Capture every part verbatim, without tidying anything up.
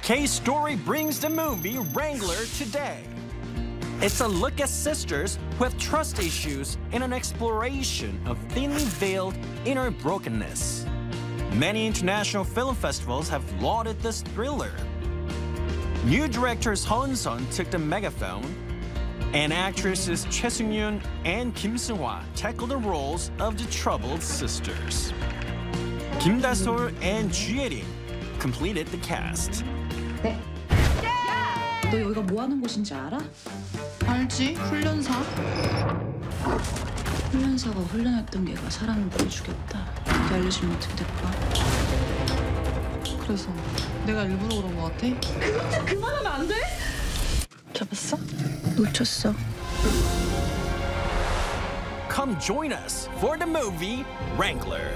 K-Story brings the movie Wrangler today. It's a look at sisters who have trust issues in an exploration of thinly veiled inner brokenness. Many international film festivals have lauded this thriller. New director Seo Eun-sun took the megaphone, and actresses Choi Seung-yoon and Kim Seung-hwa tackled the roles of the troubled sisters. Kim Da-sol and Ji Ye-rim completed the cast. 네. 너 여기가 뭐 하는 곳인지 알아? 알지? 훈련사. 훈련사가 훈련했던 걔가 사람을 못 죽였다. 이게 알려주면 어떻게 될까? 그래서 내가 일부러 그런 거 같아? 그것 좀 그만하면 안 돼? 잡았어? 놓쳤어. Come join us for the movie Wrangler.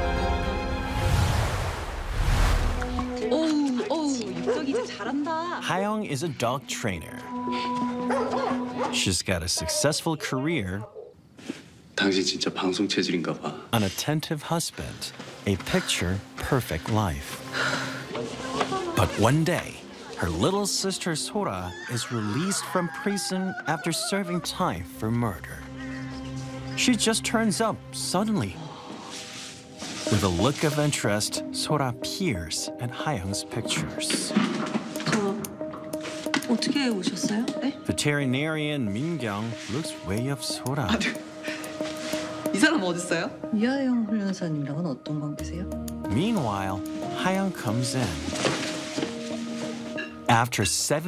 어우, 어우, 육덕이 이제 잘한다. Hayoung is a dog trainer. She's got a successful career, 당신 진짜 방송 체질인가 봐. an attentive husband, a picture-perfect life. But one day, her little sister Sora is released from prison after serving time for murder. She just turns up suddenly. With a look of interest, Sora peers at Hayoung's pictures. 저 어떻게 오셨어요? 네? Veterinarian Min Kyung looks way of Sora. 이 사람 어딨어요? 이하영 훈련사님랑은 어떤 관계세요? Meanwhile, Hayoung comes in. After seven